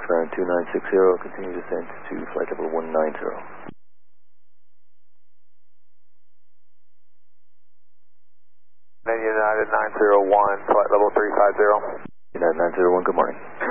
Foxtrot 2960, continue descent to flight level 190. United 901, flight level 350. United 901, good morning.